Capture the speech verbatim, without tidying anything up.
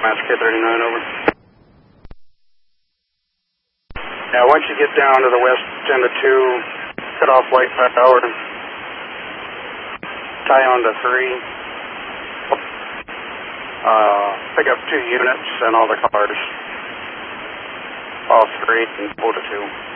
Master K thirty-nine, over. Yeah, once you get down to the west ten to two, cut off light power, tie on to three, uh, pick up two units and all the cars, all three, and pull to two.